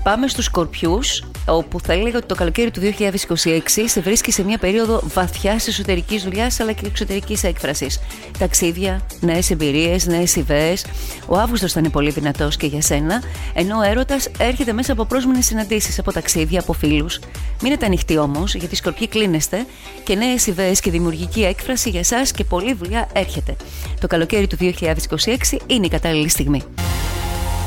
πάμε στους Σκορπιούς, όπου θα έλεγα ότι το καλοκαίρι του 2026 σε βρίσκει σε μια περίοδο βαθιάς εσωτερικής δουλειάς αλλά και εξωτερικής έκφρασης. Ταξίδια, νέες εμπειρίες, νέες ιδέες. Ο Αύγουστος θα είναι πολύ δυνατός και για σένα, ενώ ο έρωτας έρχεται μέσα από πρόσμενες συναντήσεις, από ταξίδια, από φίλους. Μείνετε ανοιχτοί όμως, γιατί Σκορπιοί κλείνεστε και νέες ιδέες και δημιουργική έκφραση για εσάς και πολλή δουλειά έρχεται. Το καλοκαίρι του 2026 είναι η κατάλληλη στιγμή.